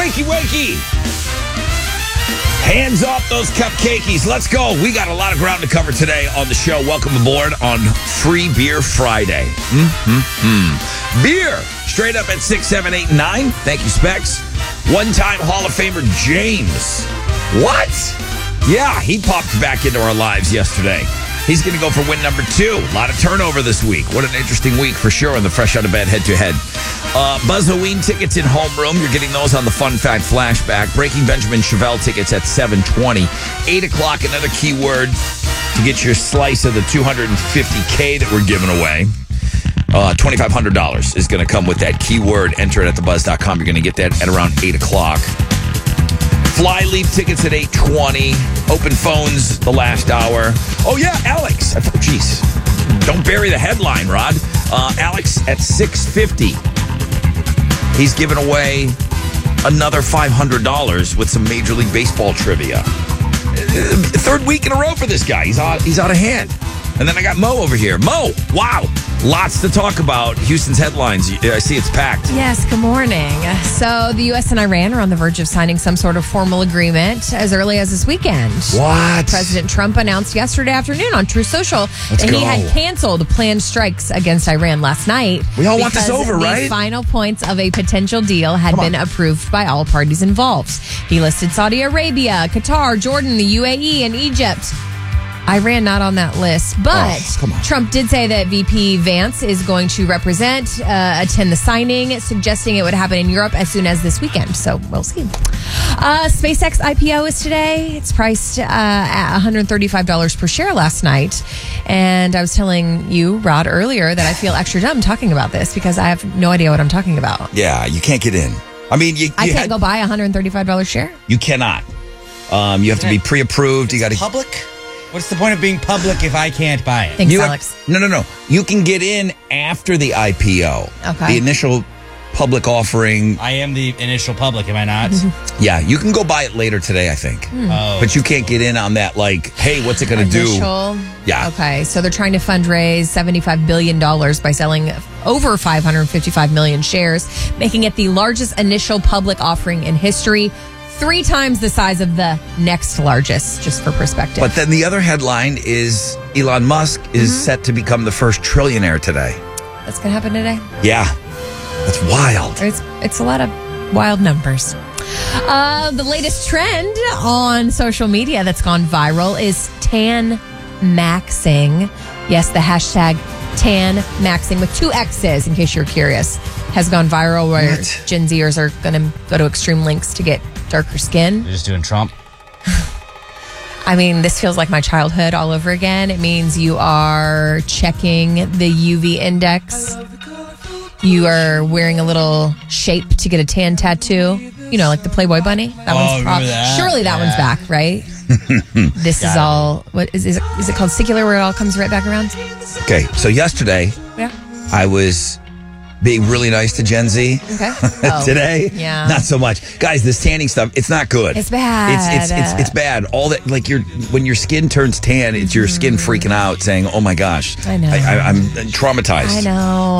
Wakey. Hands off those cupcakies. Let's go. We got a lot of ground to cover today on the show. Welcome aboard on Free Beer Friday. Beer, straight up at 6, 7, 8, and 9. Thank you, Specs. One-time Hall of Famer James. What? Yeah, he popped back into our lives yesterday. He's going to go for win number 2. A lot of turnover this week. What an interesting week for sure on the Fresh Out of Bed head-to-head. Buzz Halloween tickets in homeroom. You're getting those on the Fun Fact Flashback. Breaking Benjamin Chevelle tickets at 7:20. 8 o'clock, another keyword to get your slice of the $250K that we're giving away. $2,500 is going to come with that keyword. Enter it at thebuzz.com. You're going to get that at around 8 o'clock. Flyleaf tickets at 8:20. Open phones the last hour. Oh, yeah, Alex. Jeez. Don't bury the headline, Rod. Alex at 6:50. He's giving away another $500 with some Major League Baseball trivia. Third week in a row for this guy. He's out of hand. And then I got Mo over here. Mo, wow. Lots to talk about. Houston's headlines. I see it's packed. Yes, good morning. So the U.S. and Iran are on the verge of signing some sort of formal agreement as early as this weekend. What? President Trump announced yesterday afternoon on Truth Social that he had canceled planned strikes against Iran last night. We all want this over, right? The final points of a potential deal had been approved by all parties involved. He listed Saudi Arabia, Qatar, Jordan, the UAE, and Egypt. Iran not on that list, but Trump did say that VP Vance is going to attend the signing, suggesting it would happen in Europe as soon as this weekend. So we'll see. SpaceX IPO is today. It's priced at $135 per share last night. And I was telling you, Rod, earlier that I feel extra dumb talking about this because I have no idea what I'm talking about. Yeah, you can't get in. I mean, I can't go buy a $135 share? You cannot. You have to be pre-approved. You got to public. What's the point of being public if I can't buy it? Thanks, Alex. No. You can get in after the IPO. Okay. The initial public offering. I am the initial public, am I not? Yeah, you can go buy it later today, I think. But you can't get in on that, like, hey, what's it going to do? Yeah. Okay, so they're trying to fundraise $75 billion by selling over 555 million shares, making it the largest initial public offering in history. 3 times the size of the next largest, just for perspective. But then the other headline is Elon Musk is set to become the first trillionaire today. That's going to happen today? Yeah. That's wild. It's a lot of wild numbers. The latest trend on social media that's gone viral is tan maxing. Yes, the hashtag tan maxing with 2 X's, in case you're curious, has gone viral where Gen Zers are going to go to extreme lengths to get darker skin. You're just doing Trump. I mean, this feels like my childhood all over again. It means you are checking the UV index. You are wearing a little shape to get a tan tattoo. You know, like the Playboy bunny. Surely that one's back, right? This is all. What is it called? Secular, where it all comes right back around. Okay, so yesterday, I was being really nice to Gen Z. Okay. Today, not so much. Guys, this tanning stuff, it's not good. It's bad. It's bad. All that, like, when your skin turns tan, it's your skin freaking out, saying, "Oh my gosh, I know. I'm traumatized." I know.